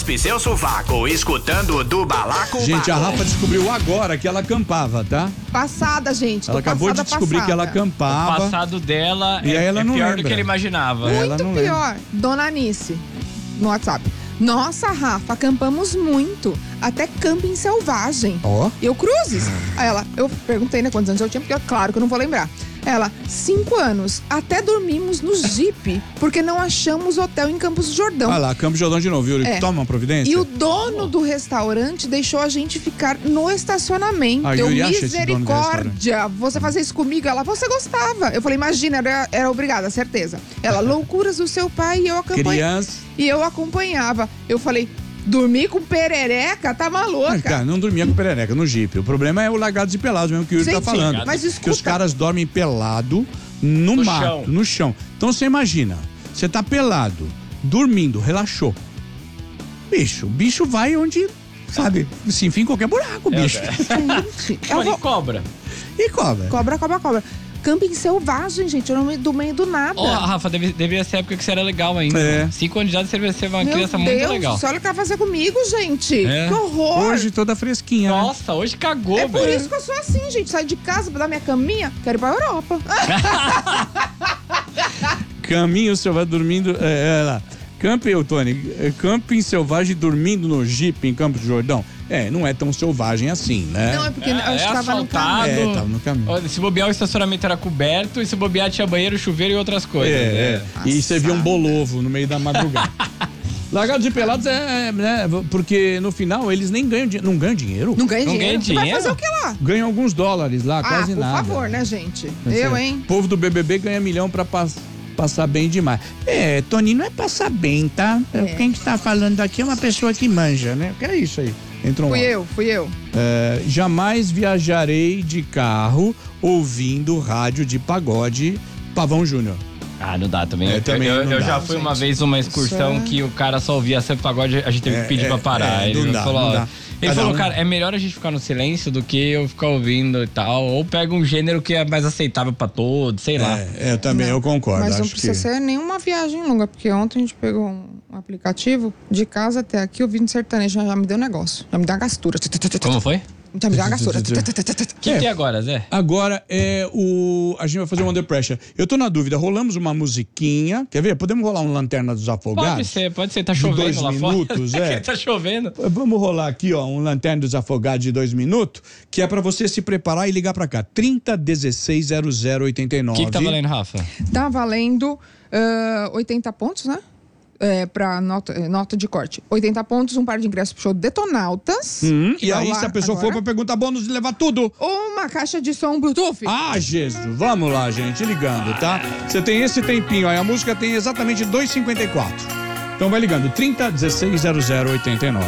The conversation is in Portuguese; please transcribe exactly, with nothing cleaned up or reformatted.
Cospe seu sovaco, escutando do balaco. Gente, a Rafa descobriu agora que ela acampava, tá? Passada, gente. Ela acabou de descobrir passada. que ela O acampava. passado dela E é, aí ela é não pior lembra. do que ele imaginava. É. Ela Muito não pior. Dona Anice, no WhatsApp. Nossa, Rafa, acampamos muito. Até camping selvagem. Ó. Eu, Cruzes. Aí ela, eu perguntei, né, quantos anos eu tinha, porque claro que eu não vou lembrar. Ela, cinco anos. Até dormimos no Jeep, porque não achamos hotel em Campos do Jordão. Vai lá, Campos Jordão de novo, viu? É. Toma uma providência. E o dono do restaurante deixou a gente ficar no estacionamento. Ah, eu, Yuri acha esse dono do misericórdia, você fazer isso comigo? Ela, você gostava. Eu falei, imagina, era, era obrigada, certeza. Ela, loucuras do seu pai e eu acompanhava. Criança. E eu acompanhava. Eu falei, dormir com perereca? Tá maluca. Mas, cara, não dormia com perereca no Jeep. O problema é o largados e pelados mesmo que o Yuri tá Gente, falando. mas Que escuta. os caras dormem pelado no, No mato, chão. no chão. Então você imagina, você tá pelado, dormindo, relaxou. Bicho, o bicho vai onde, sabe, se enfia em qualquer buraco, É, bicho. é. Gente, eu Olha, vou... e cobra. E cobra. Cobra, cobra, cobra. Camping selvagem, gente, eu não do meio do nada. Ó, Rafa, deve, deveria ser a época que você era legal ainda. É. Cinco anos de idade você deveria ser uma Meu criança Deus, muito legal. olha o que ela vai fazer comigo, gente. É. Que horror. Hoje toda fresquinha, né? Nossa, hoje cagou, É por velho. isso que eu sou assim, gente. Saio de casa pra dar minha caminha, quero ir pra Europa. Caminho selvagem dormindo. É, é lá. Camping, ô, Tony, é, camping selvagem dormindo no Jeep em Campos do Jordão. É, não é tão selvagem assim, né? Não, é porque É, eu acho é que tava no asfaltado. caminho. É, tava no caminho. Olha, se bobear, o estacionamento era coberto e se bobear tinha banheiro, chuveiro e outras coisas. É, é. E você via um Assado. bolovo no meio da madrugada. Largados e pelados é, né? Porque no final eles nem ganham dinheiro. Não ganham dinheiro? Não ganha Não dinheiro. ganha Você vai dinheiro? fazer o que lá? Ganham alguns dólares lá, Ah, quase por nada. favor, né, gente? Você- Eu, hein? O povo do B B B ganha milhão pra pas- passar bem demais. É, Tony, não é passar bem, tá? É. Quem que tá falando aqui é uma pessoa que manja, né? Que é isso aí? Entrou um Fui áudio. eu, fui eu. É, jamais viajarei de carro ouvindo rádio de pagode Pavão Júnior. Ah, não dá também. É, Eu- também eu não eu dá, já fui gente. uma vez numa excursão Isso é- que o cara só ouvia sempre pagode, a gente teve É, que pedir é, pra parar. é, ele não dá, falou, não ó, dá. ele Cada falou, um- cara, é melhor a gente ficar no silêncio do que eu ficar ouvindo e tal. Ou pega um gênero que é mais aceitável pra todos, sei lá. É, eu também, eu concordo. Mas não acho precisa que... ser nenhuma viagem longa, porque ontem a gente pegou um aplicativo de casa até aqui, ouvindo sertanejo, já, já me deu negócio. Já me deu uma gastura. Como foi? Já me deu uma gastura. O que, É. que é agora, Zé? Agora é o. A gente vai fazer um Under Pressure. Eu tô na dúvida, rolamos uma musiquinha. Quer ver? Podemos rolar um Lanterna dos Afogados? Pode ser, pode ser. Tá De chovendo dois lá minutos, fora. é. Tá chovendo. Vamos rolar aqui, ó, um Lanterna dos Afogados de dois minutos, que é pra você se preparar e ligar pra cá. trinta, dezesseis, zero zero, oitenta e O nove. que, que tá valendo, Rafa? Tá valendo ah, oitenta pontos, né? É, pra nota, é, nota de corte. oitenta pontos, um par de ingressos pro show Detonautas. Hum, que e vai aí, lá se a pessoa agora. for pra perguntar bônus, levar tudo. Ou uma caixa de som Bluetooth. Ah, Jesus, vamos lá, gente, ligando, tá? Você tem esse tempinho aí, a música tem exatamente dois e cinquenta e quatro. Então vai ligando, trinta, dezesseis, zero zero, oitenta e nove.